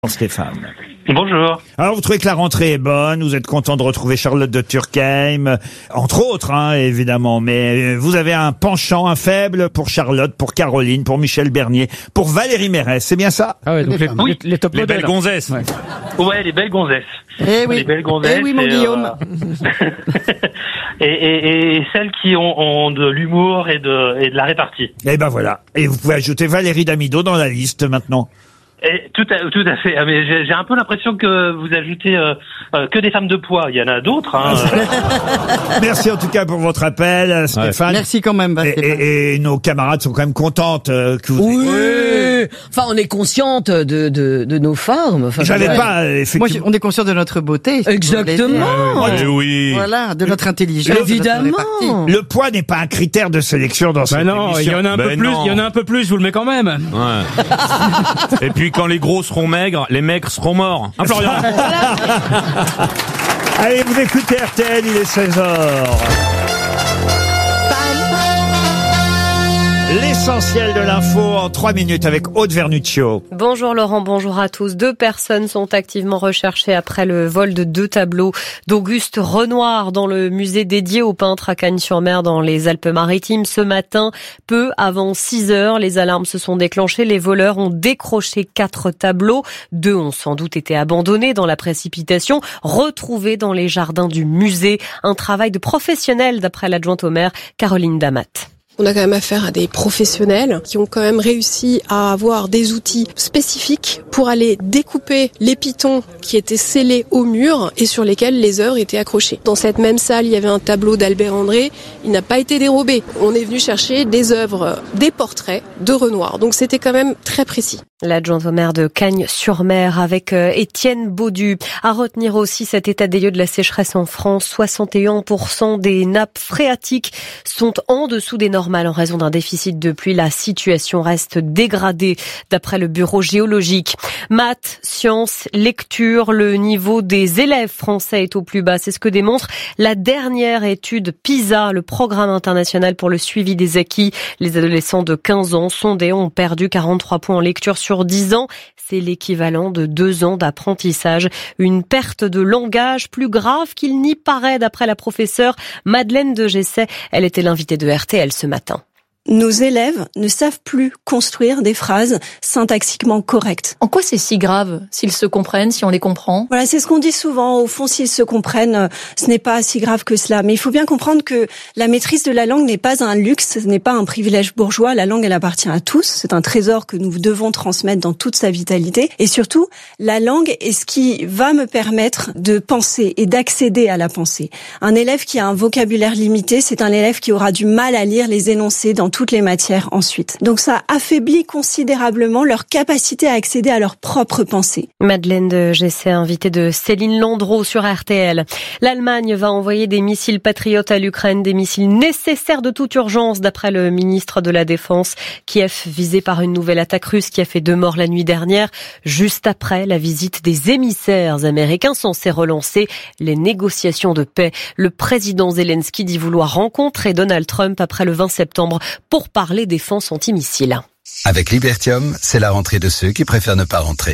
Stéphane. Bonjour. Alors, vous trouvez que la rentrée est bonne, vous êtes content de retrouver Charlotte de Turckheim, entre autres, évidemment, mais vous avez un penchant, un faible pour Charlotte, pour Caroline, pour Michel Bernier, pour Valérie Mérès, c'est bien ça? Ah ouais, donc les top Les modèles. belles gonzesses. Ouais, les belles gonzesses. Eh oui. Les belles gonzesses. Eh oui, mon Guillaume. et celles qui ont de l'humour et de la répartie. Et ben voilà. Et vous pouvez ajouter Valérie Damido dans la liste maintenant. Et tout à fait. Ah, mais j'ai un peu l'impression que vous ajoutez que des femmes de poids. Il y en a d'autres. Merci en tout cas pour votre appel, Stéphane. Merci quand même, Stéphane. Et nos camarades sont quand même contentes que vous... Oui. Enfin, on est consciente de nos formes. Enfin, J'avais pas, Moi, effectivement... on est conscient de notre beauté. Exactement. Eh oui. Voilà, de notre intelligence. Évidemment. de notre répartie. Le poids n'est pas un critère de sélection dans cette non, il y émission. en a un peu plus, il y en a un peu plus, je vous le mets quand même. Ouais. Et puis quand les gros seront maigres, les maigres seront morts. Hein, Florian? Allez, vous écoutez RTL, il est 16h. L'essentiel de l'info en 3 minutes avec Aude Vernuccio. Bonjour Laurent, bonjour à tous. 2 personnes sont activement recherchées après le vol de 2 tableaux d'Auguste Renoir dans le musée dédié au peintre à Cagnes-sur-Mer dans les Alpes-Maritimes. Ce matin, peu avant 6 heures, les alarmes se sont déclenchées. Les voleurs ont décroché 4 tableaux. 2 ont sans doute été abandonnés dans la précipitation, retrouvés dans les jardins du musée. Un travail de professionnel d'après l'adjointe au maire, Caroline Damat. On a quand même affaire à des professionnels qui ont quand même réussi à avoir des outils spécifiques pour aller découper les pitons qui étaient scellés au mur et sur lesquels les œuvres étaient accrochées. Dans cette même salle, il y avait un tableau d'Albert André. Il n'a pas été dérobé. On est venu chercher des œuvres, des portraits de Renoir. Donc c'était quand même très précis. L'adjointe au maire de Cagnes-sur-Mer avec Étienne Baudu. À retenir aussi cet état des lieux de la sécheresse en France. 61% des nappes phréatiques sont en dessous des normales en raison d'un déficit de pluie. La situation reste dégradée d'après le bureau géologique. Maths, sciences, lecture, le niveau des élèves français est au plus bas. C'est ce que démontre la dernière étude PISA, le programme international pour le suivi des acquis. Les adolescents de 15 ans sondés ont perdu 43 points en lecture sur 10 ans. C'est l'équivalent de 2 ans d'apprentissage. Une perte de langage plus grave qu'il n'y paraît d'après la professeure Madeleine de Gesset. Elle était l'invitée de RTL ce matin. Nos élèves ne savent plus construire des phrases syntaxiquement correctes. En quoi c'est si grave s'ils se comprennent, si on les comprend? Voilà, c'est ce qu'on dit souvent. Au fond, s'ils se comprennent, ce n'est pas si grave que cela. Mais il faut bien comprendre que la maîtrise de la langue n'est pas un luxe, ce n'est pas un privilège bourgeois. La langue, elle appartient à tous. C'est un trésor que nous devons transmettre dans toute sa vitalité. Et surtout, la langue est ce qui va me permettre de penser et d'accéder à la pensée. Un élève qui a un vocabulaire limité, c'est un élève qui aura du mal à lire les énoncés dans toutes les matières ensuite. Donc ça affaiblit considérablement leur capacité à accéder à leur propre pensée. Madeleine de Gesset, invitée de Céline Landreau sur RTL. L'Allemagne va envoyer des missiles patriotes à l'Ukraine, des missiles nécessaires de toute urgence d'après le ministre de la Défense. Kiev visé par une nouvelle attaque russe qui a fait 2 morts la nuit dernière, juste après la visite des émissaires américains censés relancer les négociations de paix. Le président Zelensky dit vouloir rencontrer Donald Trump après le 20 septembre pour parler défense antimissile. Avec Libertium, c'est la rentrée de ceux qui préfèrent ne pas rentrer.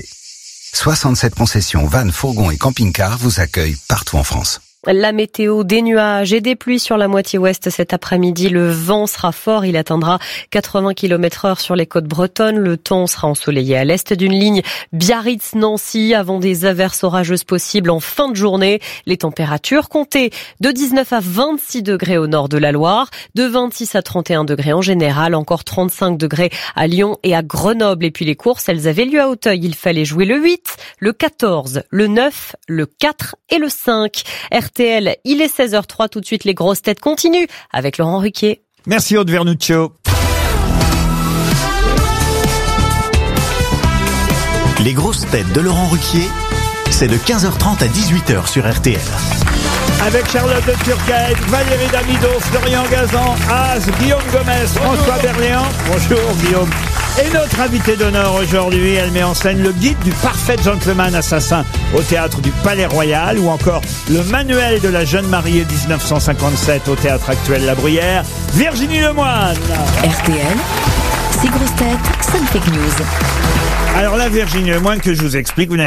67 concessions, vannes, fourgons et camping-cars vous accueillent partout en France. La météo, des nuages et des pluies sur la moitié ouest cet après-midi. Le vent sera fort, il atteindra 80 km/h sur les côtes bretonnes. Le temps sera ensoleillé à l'est d'une ligne Biarritz-Nancy avant des averses orageuses possibles en fin de journée. Les températures comptées de 19 à 26 degrés au nord de la Loire, de 26 à 31 degrés en général, encore 35 degrés à Lyon et à Grenoble. Et puis les courses, elles avaient lieu à Auteuil. Il fallait jouer le 8, le 14, le 9, le 4 et le 5. RTL, il est 16h03, tout de suite les grosses têtes continuent avec Laurent Ruquier. Merci Aude Vernuccio. Les grosses têtes de Laurent Ruquier, c'est de 15h30 à 18h sur RTL. Avec Charlotte de Turckheim, Valérie Damido, Florian Gazan, Az, Guillaume Gomez, François Berléand. Bonjour Guillaume. Et notre invitée d'honneur aujourd'hui, elle met en scène le guide du parfait gentleman assassin au théâtre du Palais Royal ou encore le manuel de la jeune mariée 1957 au théâtre actuel La Bruyère, Virginie Lemoine. RTL, 6 grosses têtes, 5 fake news. Alors là, Virginie, moins que je vous explique, vous